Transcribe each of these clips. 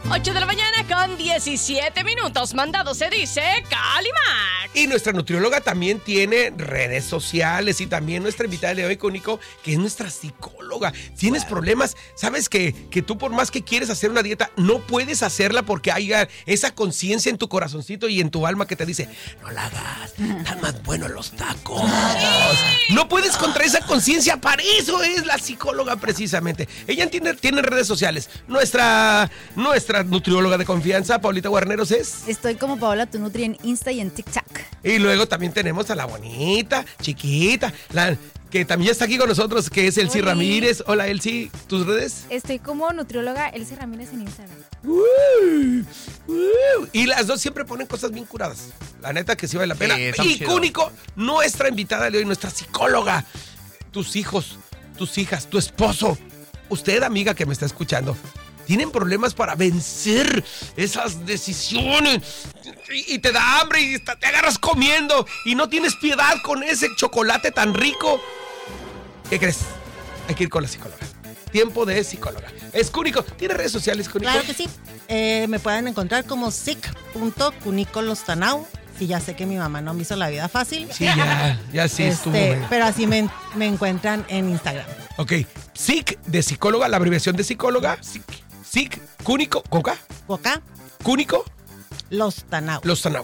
8 de la mañana con 17 minutos. Mandado se dice Calimax. Y nuestra nutrióloga también tiene redes sociales y también nuestra invitada de hoy, Cúnico, que es nuestra psicóloga. Tienes problemas, sabes que tú por más que quieres hacer una dieta, no puedes hacerla porque hay esa conciencia en tu corazoncito y en tu alma que te dice, no la hagas, están más buenos los tacos. Sí. No puedes contra esa conciencia, para eso es la psicóloga precisamente. Ella tiene redes sociales. Nuestra nutrióloga de confianza, Paulita Guarneros, es... Estoy como Paola Tu Nutri en Insta y en TikTok. Y luego también tenemos a la bonita, chiquita, que también ya está aquí con nosotros, que es Elsie Ramírez. Hola, Elsie, ¿tus redes? Estoy como nutrióloga Elsie Ramírez en Instagram. Y las dos siempre ponen cosas bien curadas. La neta que sí vale la pena. Y chido. Cúnico, nuestra invitada de hoy, nuestra psicóloga. Tus hijos, tus hijas, tu esposo. Usted, amiga que me está escuchando, tienen problemas para vencer esas decisiones y te da hambre y te agarras comiendo y no tienes piedad con ese chocolate tan rico. ¿Qué crees? Hay que ir con la psicóloga. Tiempo de psicóloga. Es Cúnico. ¿Tiene redes sociales, Cúnico? Claro que sí. Me pueden encontrar como sic.cunicolostanao. Sí, ya sé que mi mamá no me hizo la vida fácil. Sí, ya sí estuvo. Pero así me encuentran en Instagram. Ok. Sic de psicóloga, la abreviación de psicóloga. Sic, Cúnico, ¿con K? ¿Coca? Cúnico. Los Tanao.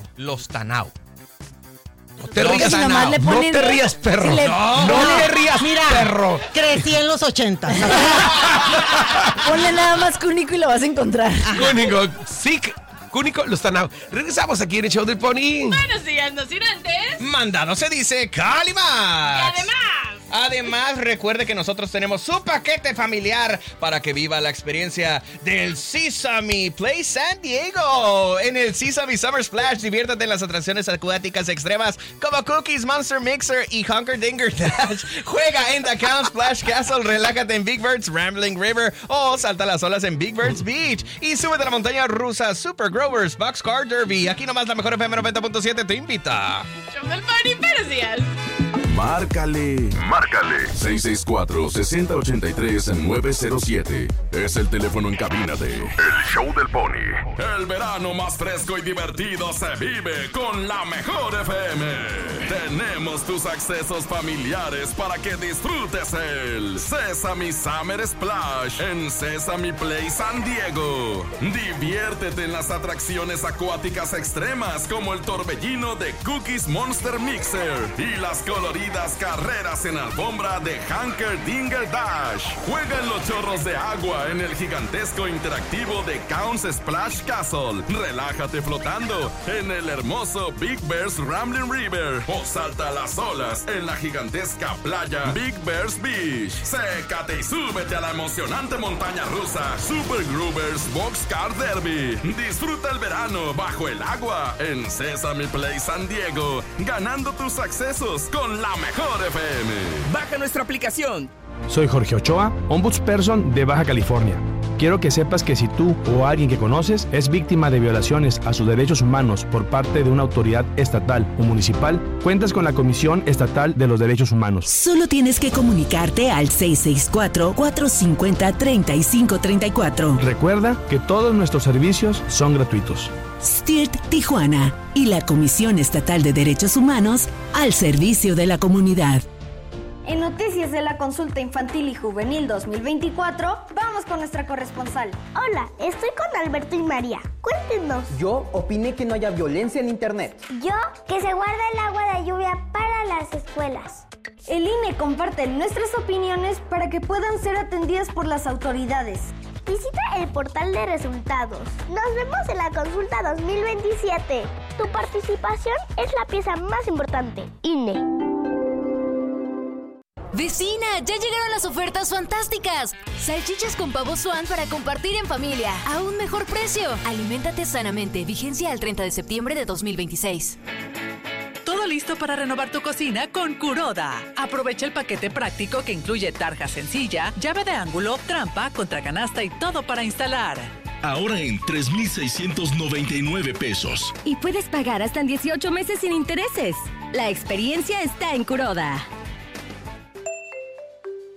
No te rías, no te rías, perro. Si no te rías, perro. Crecí en los 80. Ponle nada más Cúnico y lo vas a encontrar. Cúnico, Sic, Cúnico, los Tanao. Regresamos aquí en el show del Pony. Buenos días, no sin antes. Mandado se dice Calimax. Y Además, recuerde que nosotros tenemos su paquete familiar para que viva la experiencia del Sesame Play San Diego. En el Sesame Summer Splash, diviértate en las atracciones acuáticas extremas como Cookies, Monster Mixer y Hunker Dinger Dash. Juega en The Count Splash Castle, relájate en Big Bird's Rambling River o salta las olas en Big Bird's Beach. Y súbete a la montaña rusa Super Growers Boxcar Derby. Aquí nomás la mejor FM 90.7 te invita. Show del Pony, buenos días. Márcale 664-6083-907. Es el teléfono en cabina de El Show del Pony. El verano más fresco y divertido se vive con la mejor FM. Tenemos tus accesos familiares para que disfrutes el Sesame Summer Splash en Sesame Play San Diego. Diviértete en las atracciones acuáticas extremas como el torbellino de Cookies Monster Mixer y las coloridas carreras en alfombra de Hunker Dinger Dash. Juega en los chorros de agua en el gigantesco interactivo de Counts Splash Castle. Relájate flotando en el hermoso Big Bear's Rambling River o salta a las olas en la gigantesca playa Big Bear's Beach. Sécate y súbete a la emocionante montaña rusa Super Groovers Boxcar Derby. Disfruta el verano bajo el agua en Sesame Play San Diego, ganando tus accesos con la mejor FM. Baja nuestra aplicación. Soy Jorge Ochoa, ombudsperson de Baja California. Quiero que sepas que si tú o alguien que conoces es víctima de violaciones a sus derechos humanos por parte de una autoridad estatal o municipal, cuentas con la Comisión Estatal de los Derechos Humanos. Solo tienes que comunicarte al 664-450-3534. Recuerda que todos nuestros servicios son gratuitos. STIRT Tijuana y la Comisión Estatal de Derechos Humanos al servicio de la comunidad. En Noticias de la Consulta Infantil y Juvenil 2024, vamos con nuestra corresponsal. Hola, estoy con Alberto y María. Cuéntenos. Yo opiné que no haya violencia en internet. Yo, que se guarda el agua de lluvia para las escuelas. El INE comparte nuestras opiniones para que puedan ser atendidas por las autoridades. Visita el portal de resultados. Nos vemos en la consulta 2027. Tu participación es la pieza más importante. INE. Vecina, ya llegaron las ofertas fantásticas. Salchichas con pavo Swan para compartir en familia. A un mejor precio. Aliméntate sanamente. Vigencia al 30 de septiembre de 2026. Todo listo para renovar tu cocina con Kuroda. Aprovecha el paquete práctico que incluye tarja sencilla, llave de ángulo, trampa, contracanasta y todo para instalar. Ahora en 3,699 pesos. Y puedes pagar hasta en 18 meses sin intereses. La experiencia está en Kuroda.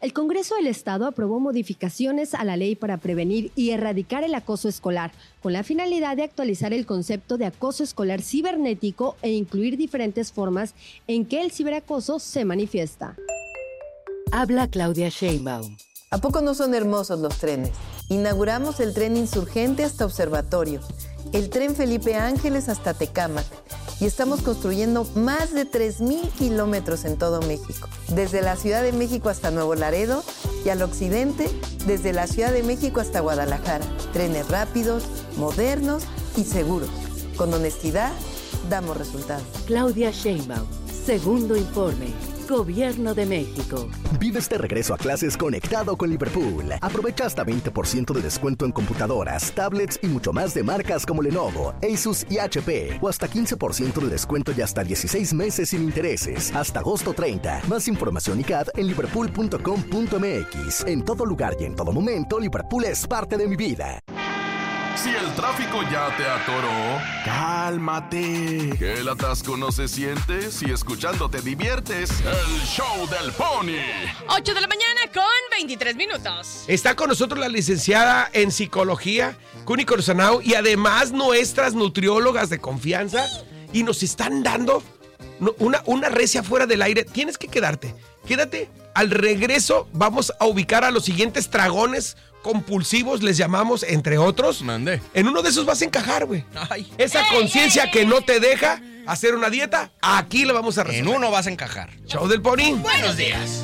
El Congreso del Estado aprobó modificaciones a la ley para prevenir y erradicar el acoso escolar, con la finalidad de actualizar el concepto de acoso escolar cibernético e incluir diferentes formas en que el ciberacoso se manifiesta. Habla Claudia Sheinbaum. ¿A poco no son hermosos los trenes? Inauguramos el tren Insurgente hasta Observatorio, el tren Felipe Ángeles hasta Tecámac, y estamos construyendo más de 3,000 kilómetros en todo México, desde la Ciudad de México hasta Nuevo Laredo y al occidente, desde la Ciudad de México hasta Guadalajara. Trenes rápidos, modernos y seguros. Con honestidad, damos resultados. Claudia Sheinbaum, segundo informe. Gobierno de México. Vive este regreso a clases conectado con Liverpool. Aprovecha hasta 20% de descuento en computadoras, tablets y mucho más de marcas como Lenovo, Asus y HP. O hasta 15% de descuento y hasta 16 meses sin intereses. Hasta agosto 30. Más información y CAD en liverpool.com.mx. En todo lugar y en todo momento, Liverpool es parte de mi vida. Si el tráfico ya te atoró, cálmate. Que el atasco no se siente si escuchando te diviertes. El show del Pony. 8 de la mañana con 23 minutos. Está con nosotros la licenciada en psicología, Kuniko Rosanao, y además nuestras nutriólogas de confianza. Y nos están dando una recia fuera del aire. Tienes que quedarte. Quédate. Al regreso vamos a ubicar a los siguientes tragones compulsivos, les llamamos, entre otros. Mande. En uno de esos vas a encajar, güey. Esa conciencia que no te deja hacer una dieta, aquí la vamos a resolver. En uno vas a encajar. Show del Pony. Buenos días.